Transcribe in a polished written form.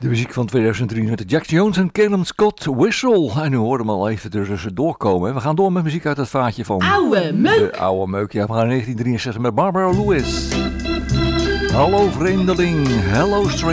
De muziek van 2003 met Jack Jones en Caleb Scott, Whistle. En nu hoorde hem al even tussendoor komen. We gaan door met muziek uit het vaatje van... Oude Meuk! De Oude Meuk, ja. We gaan in 1963 met Barbara Lewis. Hallo vreemdeling, hello stranger.